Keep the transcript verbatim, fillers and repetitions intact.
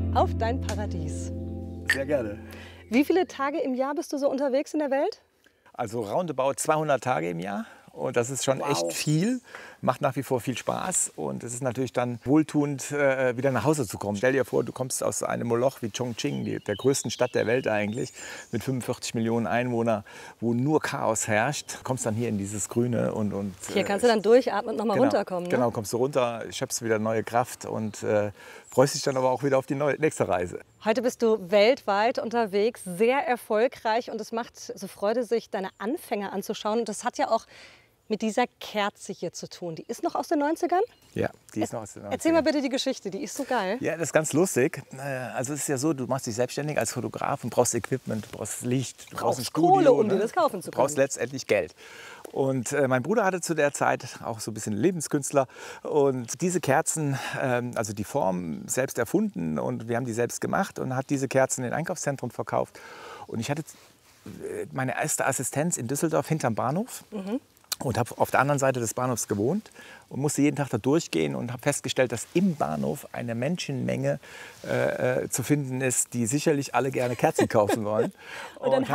auf dein Paradies. Sehr gerne. Wie viele Tage im Jahr bist du so unterwegs in der Welt? Also roundabout zweihundert Tage im Jahr. Und das ist schon Wow. echt viel, macht nach wie vor viel Spaß und es ist natürlich dann wohltuend, äh, wieder nach Hause zu kommen. Stell dir vor, du kommst aus einem Moloch wie Chongqing, die, der größten Stadt der Welt eigentlich, mit fünfundvierzig Millionen Einwohnern, wo nur Chaos herrscht, kommst dann hier in dieses Grüne und... und hier kannst du dann durchatmen und noch mal genau, runterkommen. Ne? Genau, kommst du runter, schöpfst wieder neue Kraft und äh, freust dich dann aber auch wieder auf die neue, nächste Reise. Heute bist du weltweit unterwegs, sehr erfolgreich und es macht so Freude, sich deine Anfänge anzuschauen. Und das hat ja auch mit dieser Kerze hier zu tun. Die ist noch aus den neunzigern? Ja, die ist noch aus den neunzigern. Erzähl mal bitte die Geschichte, die ist so geil. Ja, das ist ganz lustig. Also es ist ja so, du machst dich selbstständig als Fotograf und brauchst Equipment, du brauchst Licht, du brauchst ein Studio. Kohle, um ne? dir das kaufen zu Du brauchst können. letztendlich Geld. Und äh, mein Bruder hatte zu der Zeit auch so ein bisschen Lebenskünstler und diese Kerzen, ähm, also die Form selbst erfunden und wir haben die selbst gemacht und hat diese Kerzen in Einkaufszentren verkauft. Und ich hatte meine erste Assistenz in Düsseldorf hinterm Bahnhof. Mhm. Und habe auf der anderen Seite des Bahnhofs gewohnt und musste jeden Tag da durchgehen und habe festgestellt, dass im Bahnhof eine Menschenmenge äh, zu finden ist, die sicherlich alle gerne Kerzen kaufen wollen. Und dann und